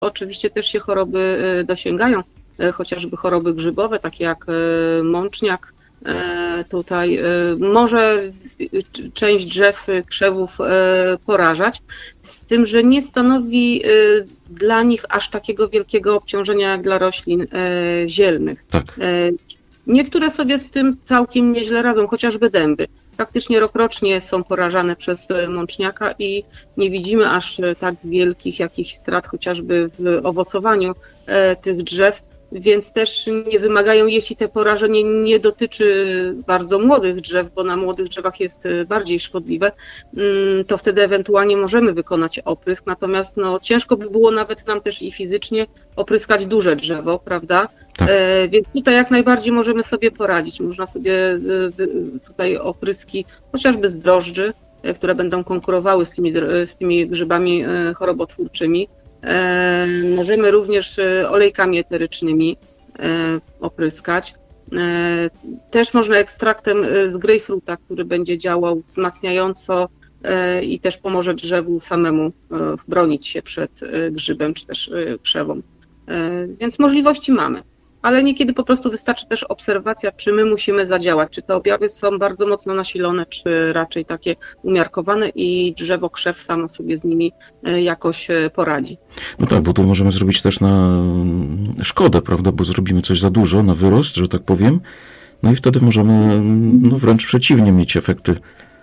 oczywiście też się choroby dosięgają, chociażby choroby grzybowe, takie jak mączniak. Tutaj może część drzew, krzewów porażać, z tym, że nie stanowi dla nich aż takiego wielkiego obciążenia jak dla roślin zielnych. Tak. Niektóre sobie z tym całkiem nieźle radzą, chociażby dęby. Praktycznie rokrocznie są porażane przez mączniaka i nie widzimy aż tak wielkich jakichś strat, chociażby w owocowaniu tych drzew, więc też nie wymagają, jeśli te porażenie nie dotyczy bardzo młodych drzew, bo na młodych drzewach jest bardziej szkodliwe, to wtedy ewentualnie możemy wykonać oprysk, natomiast ciężko by było nawet nam też i fizycznie opryskać duże drzewo, prawda? Tak. Więc tutaj jak najbardziej możemy sobie poradzić. Można sobie tutaj opryski chociażby z drożdży, które będą konkurowały z tymi grzybami chorobotwórczymi. Możemy również olejkami eterycznymi opryskać. Też można ekstraktem z grejpfruta, który będzie działał wzmacniająco i też pomoże drzewu samemu bronić się przed grzybem czy też krzewą. Więc możliwości mamy. Ale niekiedy po prostu wystarczy też obserwacja, czy my musimy zadziałać, czy te objawy są bardzo mocno nasilone, czy raczej takie umiarkowane i drzewo, krzew samo sobie z nimi jakoś poradzi. No tak, bo to możemy zrobić też na szkodę, prawda, bo zrobimy coś za dużo, na wyrost, że tak powiem, no i wtedy możemy wręcz przeciwnie mieć efekty.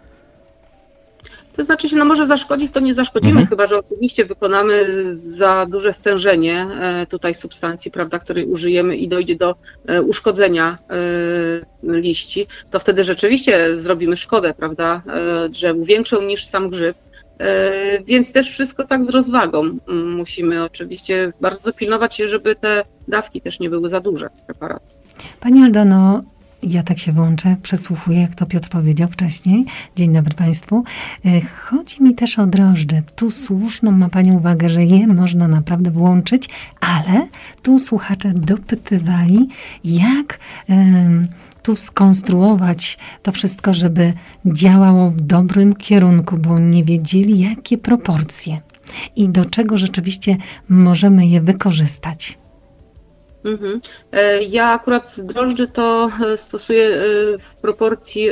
To znaczy się, może zaszkodzić, to nie zaszkodzimy, chyba że oczywiście wykonamy za duże stężenie tutaj substancji, prawda, której użyjemy i dojdzie do uszkodzenia liści, to wtedy rzeczywiście zrobimy szkodę, prawda, drzewu, większą niż sam grzyb. Więc też wszystko tak z rozwagą. Musimy oczywiście bardzo pilnować się, żeby te dawki też nie były za duże preparatu. Pani Aldono, ja tak się włączę, przesłuchuję, jak to Piotr powiedział wcześniej. Dzień dobry Państwu. Chodzi mi też o drożdże. Tu słuszną ma Pani uwagę, że je można naprawdę włączyć, ale tu słuchacze dopytywali, jak tu skonstruować to wszystko, żeby działało w dobrym kierunku, bo nie wiedzieli, jakie proporcje i do czego rzeczywiście możemy je wykorzystać. Ja akurat z drożdży to stosuję w proporcji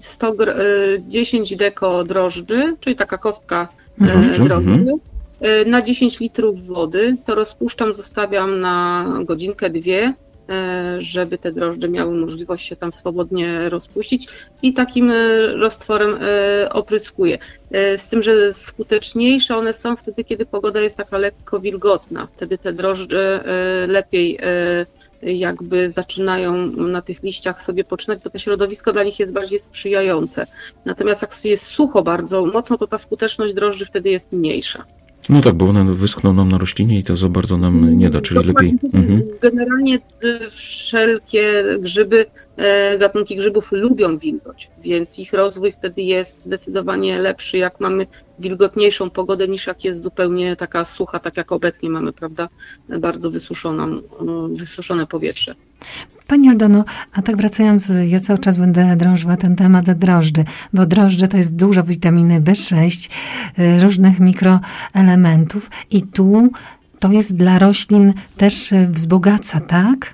10 deko drożdży, czyli taka kostka drożdży, na 10 litrów wody. To rozpuszczam, zostawiam na godzinkę, dwie, żeby te drożdże miały możliwość się tam swobodnie rozpuścić i takim roztworem opryskuję. Z tym, że skuteczniejsze one są wtedy, kiedy pogoda jest taka lekko wilgotna. Wtedy te drożdże lepiej jakby zaczynają na tych liściach sobie poczynać, bo to środowisko dla nich jest bardziej sprzyjające. Natomiast jak jest sucho bardzo mocno, to ta skuteczność drożdży wtedy jest mniejsza. No tak, bo one wyschną nam na roślinie i to za bardzo nam nie da, czyli lepiej. Generalnie wszelkie grzyby, gatunki grzybów lubią wilgoć, więc ich rozwój wtedy jest zdecydowanie lepszy, jak mamy wilgotniejszą pogodę, niż jak jest zupełnie taka sucha, tak jak obecnie mamy, prawda, bardzo wysuszone powietrze. Pani Aldono, a tak wracając, ja cały czas będę drążyła ten temat drożdży, bo drożdże to jest dużo witaminy B6, różnych mikroelementów i tu to jest dla roślin też wzbogaca, tak?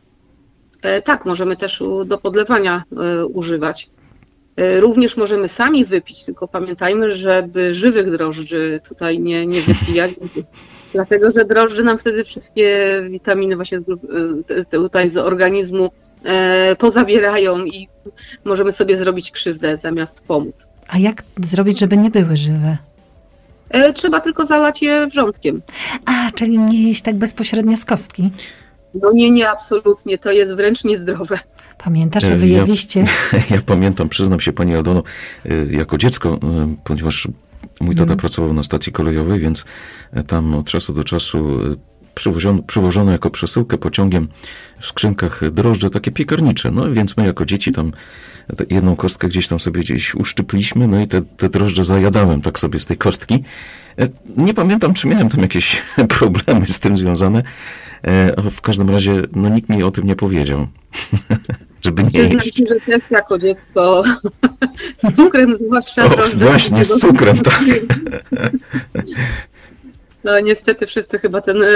Tak, możemy też do podlewania używać. Również możemy sami wypić, tylko pamiętajmy, żeby żywych drożdży tutaj nie wypijać, dlatego że drożdże nam wtedy wszystkie witaminy właśnie tutaj z organizmu pozabierają i możemy sobie zrobić krzywdę zamiast pomóc. A jak zrobić, żeby nie były żywe? Trzeba tylko zalać je wrzątkiem. A, czyli nie jeść tak bezpośrednio z kostki? No nie, absolutnie, to jest wręcz niezdrowe. Pamiętasz, że wy jedliście? Ja pamiętam, przyznam się Pani Aldono, jako dziecko, ponieważ mój tata pracował na stacji kolejowej, więc tam od czasu do czasu przywożono jako przesyłkę pociągiem w skrzynkach drożdże takie piekarnicze. No więc my jako dzieci tam jedną kostkę gdzieś tam sobie uszczypliśmy, no i te drożdże zajadałem tak sobie z tej kostki. Nie pamiętam, czy miałem tam jakieś problemy z tym związane. W każdym razie nikt mi o tym nie powiedział. Żeby nie jeść. Znaczy, że też jako dziecko z cukrem zwłaszcza drożdże. Właśnie, z cukrem, tak. No, niestety wszyscy chyba ten